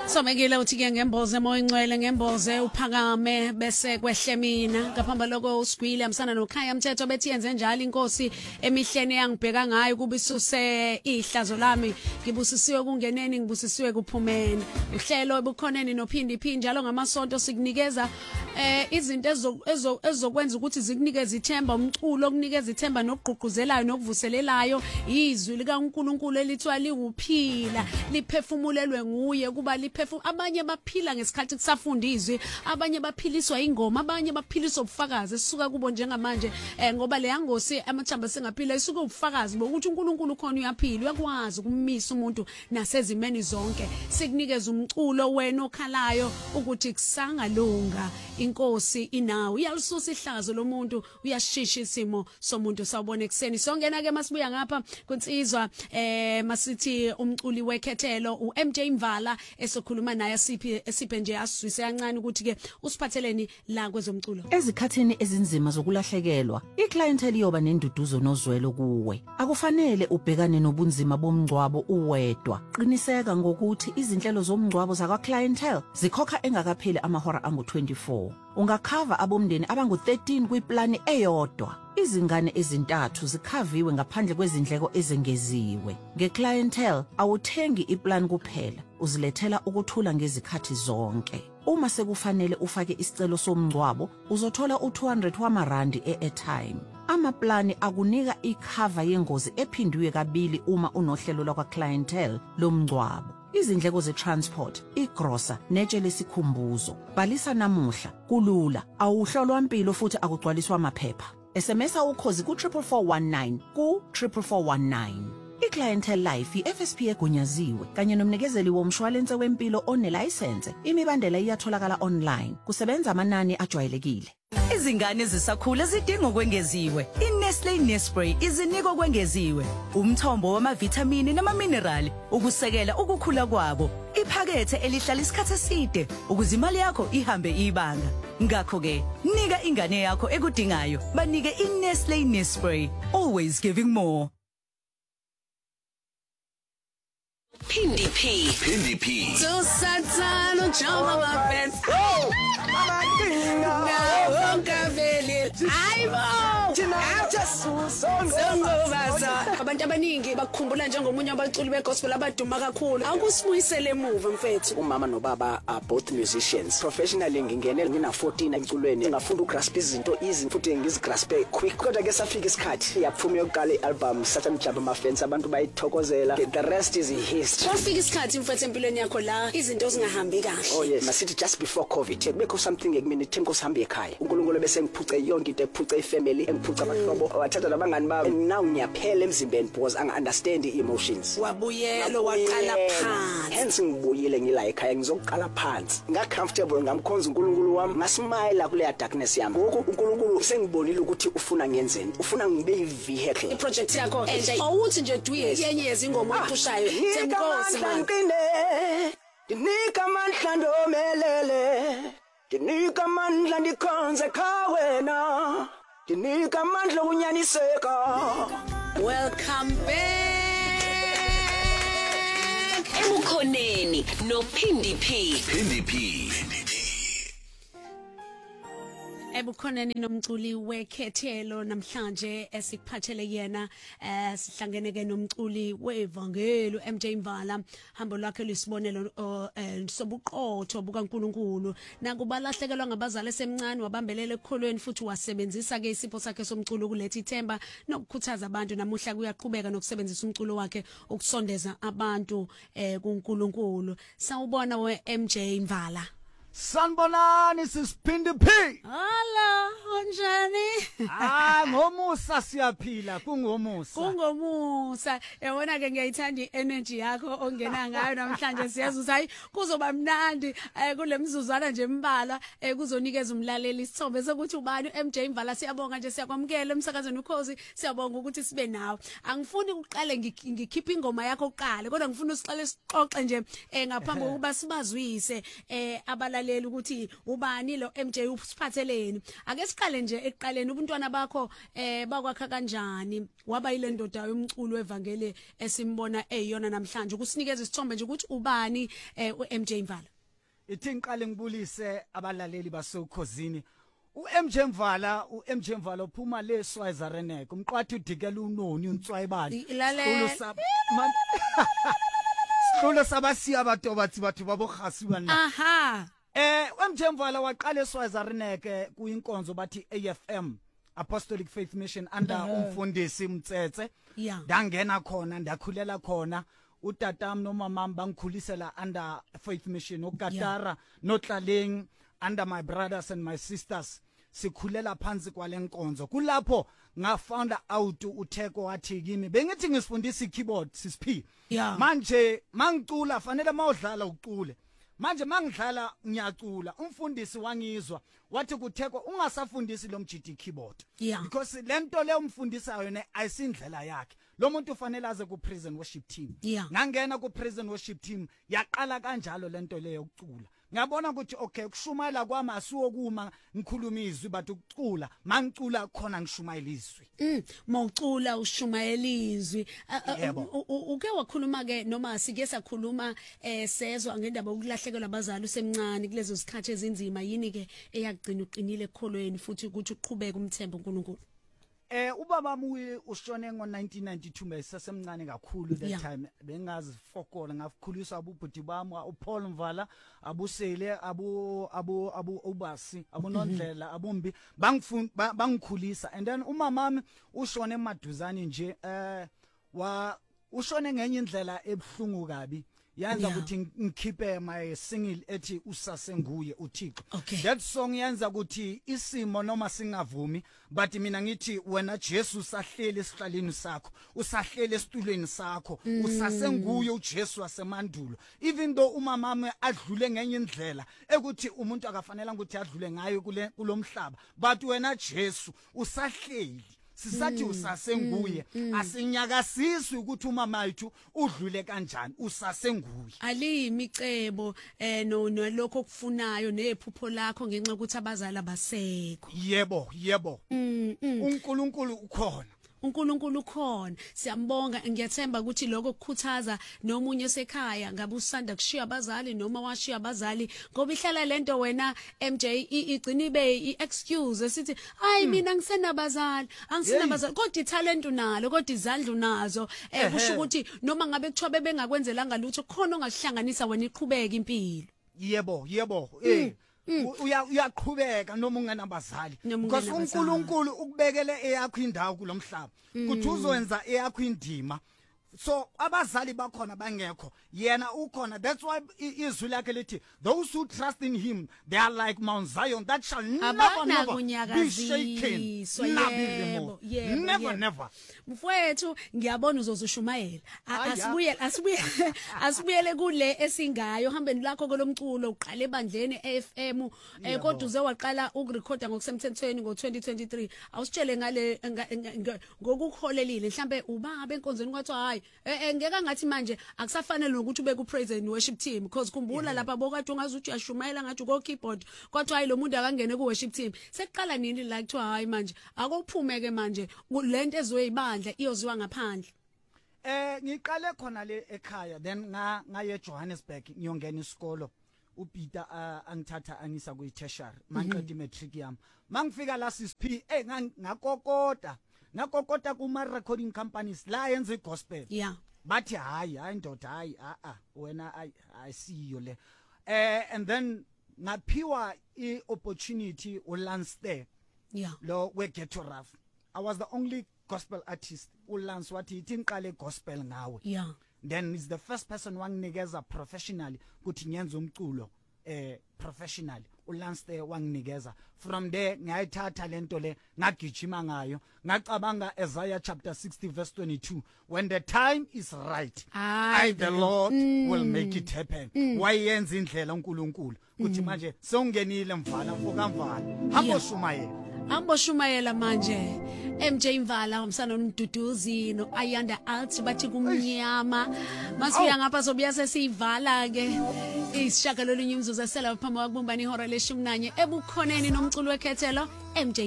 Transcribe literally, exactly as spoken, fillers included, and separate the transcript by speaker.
Speaker 1: Somekile uthi ke ngemboze moya ingcwele ngemboze uphakame bese kwehle mina ngaphamba lokho usigwile amsana nokhaya mthetho bethi yenze njalo inkosi emihlene yangibheka ngayo kuba isuse ihlazo lami ngibusisiwe kungeneni ngibusisiwe kuphumeni uhlelo obukhoneni nophindi iphindi njalo ngamasonto sikunikeza eh izinto ezo ezokwenza ukuthi zikunikeze ithemba umculo okunikeza ithemba nokugqugquzelayo nokuvuselelayo izwi lika uNkulunkulu elithwa liwuphila liphefumulelwe nguye kuba liphefum abanye baphila ngesikhathi kusafunda izwi abanye baphiliswa ingoma abanye baphiliswa ubufakazi esisuka kubo njengamanje eh ngoba le yangosi amathamba singaphila isuka ubufakazi bokuthi uNkulunkulu khona uyaphila uyakwazi ukumisa umuntu nasezimeni zonke sikunikeza umculo wena okhalayo ukuthi kusangalunga inkosi inawo uyalisusa ihlazo lomuntu uyashisha isimo somuntu sawubona ekseni songena ke masibuya ngapha kunsizwa eh masithi umculi wekhethelo uM J Mvala esokhuluma naye asiphi esiphe nje asizwise kancane ukuthi ke usiphatheleni la kwezomculo
Speaker 2: ezikhathini ezinzima zokulahlekelwa iclientele yoba nenduduzo nozwelo kuwe akufanele ubhekane nobunzima bomngcwabo uwedwa qiniseka ngokuthi izinhlelo zomngcwabo zakwa clientele zikhokha engakapheli amahora angu twenty-four ungakhava abomndeni abangu thirteen kwiplani eyodwa izingane ezintathu zikhaviwe ngaphandle kwezindleko ezengeziwe ngeclientele awuthengi iplan kuphela uzilethela ukuthula ngezikhathi zonke uma sekufanele ufake isicelo somngcwabo uzothola u two hundred wamarandi e-airtime amaplani akunika ikhava yengozi ephindiwe kabili uma unohlelo lakwa clientele lomngcwabo izindleko ze-transport, igrosa, netshe lesikhumbuzo. Bhalisa namuhla, kulula, awuhlolwa impilo futhi akugcwaliswa amaphepha. S M S ukhozi ku triple four one nine ku triple four one nine. iClientele Life i-F S P egunyaziwe kanye nomnikezeli womshwalense wempilo onelicense. Imibandela iyatholakala online. Kusebenza amanani ajwayelekile.
Speaker 3: Izingane zisakhula zidinga okwengeziwe. iNestlé Nespray izinika okwengeziwe. Umthombo wamavitamini namaminerali ukusekela ukukhula kwabo. Iphakethe elihlala isikhathi eside ukuze imali yakho ihambe ibanga. Ngakho ke, nika ingane yakho ekudingayo. Banike iNestlé Nespray, always giving more.
Speaker 4: Pindi P.
Speaker 5: Pindi P.
Speaker 1: So satano chama mapens.
Speaker 5: Oh! Amadinga.
Speaker 1: Na onkaveli. Ayibo.
Speaker 5: Thina just
Speaker 1: songobaza. Abantu abaningi bakukhumbula njengomunye abaculi begospel abaduma kakhulu. Akusibuyisele emuva mfethu.
Speaker 6: Umama nobaba are both musicians. Professionally ngingenele ngina fourteen emculweni. Ngafunda ugrasp izinto easy futhi ngizigrasp quick. Kodwa ke safika isikhathi yaphuma yokuqala ialbum Satham Jaba Mafensi abantu bayithokozela. The rest is history.
Speaker 1: Kwafika isikhathi mfethu empilweni yakho la izinto ezingahambi kahle.
Speaker 6: Oh yes, masithi just before COVID kubekho something ekumini themko sihambe ekhaya. uNkulunkulu bese ngiphuce yonke into ephuce ifamily, engiphuca abahlobo, wathatha nabangani bami. Now ngiyaphela emzimbeni because anga understand the emotions.
Speaker 1: Wabuyelo waqala phansi.
Speaker 6: Hence ngibuyile ngila ekhaya ngizoqala phansi. Nga comfortable ngamkhonza uNkulunkulu wami, ngasmile kule darkness yami. Ngoku uNkulunkulu sengibonile ukuthi ufuna ngiyenzeni. Ufuna ngibe ivehicle.
Speaker 1: iProject yakho enje awuthi nje duye yenye yezingoma ophushayo. Semkosi man.
Speaker 6: Dinika mandla ndomelele. Dinika mandla ndikhonze kha wena. Dinika mandla unyaniseka.
Speaker 1: Welcome back.
Speaker 4: Ebukhoneni no Pindi P.
Speaker 5: Pindi P.
Speaker 1: Ebukhoneni nomculi wekhethelo namhlanje esikuphathele yena eh sihlangene ke nomculi weevangeli M J Mvala hambo lwakhe lisibonelo sobuqotho bukaNkulunkulu nakubalahlekelwa ngabazali semncane wabambelela ekholweni futhi wasebenzisa ke isipho sakhe somculo kuletha ithemba nokukhuthaza abantu namuhla kuyaqhubeka nokusebenzisa umculo wakhe ukusondeza abantu eh kuNkulunkulu sawubona we M J Mvala.
Speaker 7: Sanbonani sisipindi P.
Speaker 1: Hala, unjani?
Speaker 7: Ah, ngomusa siyaphila, kungomusa.
Speaker 1: Kungomusa. Yabona ke ngiyayithanda i-energy yakho ongena ngayo namhlanje siyazi ukuthi kuzoba mnandi kule mzuzwana nje embala kuzonikeza umlaleli isithombe sokuthi ubani M J Mvala siyabonga nje siyakwamukela emsakazweni ukhozi siyabonga ukuthi sibe nawe. Angifuni uqale ngikhipha ingoma yakho uqale kodwa ngifuna usiqale sixoxe nje ngaphambi kokuba sibazwise abalali kubalaleli ukuthi ubani lo M J usiphatheleni. Ake siqale nje ekuqaleni ubuntwana bakho eh bakwakha kanjani waba ile ndoda yomculo wevangeli esimbona eyiyona namhlanje ukusinikeza isithombe nje ukuthi ubani eh uM J Mvala.
Speaker 7: Ithi ngiqale ngibulise abalaleli basokhosini. uM J Mvala uM J Mvala uphuma le Swaziland umqwathi udikela unoni untswayibali. Sikulo sabasiya abantu bathi bathu babogasiwa na.
Speaker 1: Aha.
Speaker 7: Eh uM J Mvala waqala eSwaziland kuyinkonzo bathi A F M Apostolic Faith Mission under umfundisi Mtsetse. Ndangena khona ndakhulela khona. Utatam nomamam bangikhulisela under Faith Mission uKatara noTlaleng under my brothers and my sisters. Sikhulela phansi kwalenkonzo kulapho ngafounda out uTheko wathi kimi bengithi ngisifundisa ikeyboard sisiphi manje mangicula fanele mawudlala ucule manje mangidlala ngiyacula umfundisi wangizwa wathi kuTheko ungasafundisi lo mjidi keyboard because lento le umfundisayo ne ayisindlela yakhe lo muntu ufanele aze ku prison worship team ngangena ku prison worship team yaqala kanjalo lento le yokucula ngabona ukuthi okay ukushumayela kwami asiwokuma ngikhuluma izwi but ukucula mangicula khona ngishumayela izwi
Speaker 1: mm mawucula ushumayela izwi uke wakhuluma ke noma sike sakhuluma eh sezwa ngendaba yokulahlekelwa abazali usemncane kulezo sikhathi ezinzima yini ke eyagcina uqinile ekholweni futhi ukuthi uqhubeke umthembo uNkulunkulu.
Speaker 7: Eh ubaba muye ushone ngo nineteen ninety-two besesemncane kakhulu that yeah. time bengazi fokola ngakukhuliswa abubhuti bami uPaul Mvala abusele abu abu abu ubasi abunondlela abumbi bangifunda bangikhulisa and then umama mami ushone emaduzane nje eh wa ushone ngenye indlela ebhlungu kabi yanza ukuthi ngikhiphe my single ethi usasenguye uThixo that song yanza ukuthi isimo noma singavumi but mina ngithi wena Jesu sahlele esihlaleni sakho usahlele esitulweni sakho usasenguye uJesu wasemandulo even though umama mami adlule ngenye indlela ekuthi umuntu akafanele ukuthi adlule ngayo kule kulomhlaba but wena Jesu usahleli sisathi usasenguye asinyakasiswe ukuthi umama wethu udlule kanjani usasenguye
Speaker 1: ali imicebo eh no lokho kufunayo nephupho lakho ngenxa ukuthi abazali abasekho
Speaker 7: yebo yebo uNkulunkulu ukhona
Speaker 1: uNkulunkulu ukhona siyambonga ngiyathemba ukuthi lokho kukhuthaza nomunye esekhaya ngabe usanda kushiya abazali noma washiya abazali ngoba ihlala lento wena M J igcina ibe iexcuse esithi hayi mina ngisenabazali angisenabazali kodwa italent unalo kodwa izandla unazo eh kusho ukuthi noma ngabe kuthiwa bebengakwenzelanga lutho khona ongahlanganisa wena iqhubeka impilo
Speaker 7: yebo yebo eh uya uyaqhubeka noma ungenabazali because uNkulunkulu ukubekele eyakho indawo kulomhlaba kuthi uzowenza eyakho indima so abazali bakhona bangekho yena ukhona that's why izwi lakhe lithi those who trust in him they are like Mount Zion that shall never never be shaken
Speaker 1: yebo yebo
Speaker 7: never never
Speaker 1: mfowethu ngiyabona uzozushumayela asibuyele asibuyele asibuyele kule esingayo hambeni lakho kolomculo uqale ebandleni A F M kodwa uze waqala ukurecorda ngokusemthethweni ngo twenty twenty-three awusitshele ngale ngokukholelile mhlambe ubaba enkonzweni kwathi hayi eh ngeke ngathi manje akusafanele ukuthi ube ku praise and worship team because khumbula lapha bokade ungazuthi uyashumayela ngathi uko keyboard kodwa hayi lo muntu akangene ku worship team sekuqala nini la kuthiwa hayi manje akuphumeke manje lento ezoyibandla iyoziwa ngaphandle
Speaker 7: eh ngiqale khona le ekhaya then nga ngaye Johannesburg ngiyongena isikolo uPeter angithatha angisa ku tertiary maqedi matric yami mangifika la sisiphi eh ngakokota nakokota kuma recording companies la yenza igospel
Speaker 1: yeah
Speaker 7: bathi hayi hayi ndoda hayi a a wena I see you le eh and then ngaphiwa I opportunity uLance there
Speaker 1: yeah
Speaker 7: lo we get to rough I was the only gospel artist uLance wathi ithi ngiqale gospel ngawe
Speaker 1: yeah
Speaker 7: then is the first person wanginikeza professionally ukuthi ngiyenza umculo eh professionally uLance there wanginikeza from there ngayithatha lento le ngagijima ngayo ngacabanga Isaiah chapter sixty verse twenty-two when the time is right I the Lord mm. will make it happen mm. wayenza indlela uNkulunkulu kuthi manje sewungenile Mvala mfoka Mvala hambo shumayela
Speaker 1: hambo shumayela manje M J Mvala umsana nomduduzi no Ayanda Alt bathi kumnyama masiya ngapha sobuya sesivala ke Isishaka lolunye umzuzu esela phambi kwakubumbana ihora leshumi nanye ebukhoneni nomculo wekhethelo M J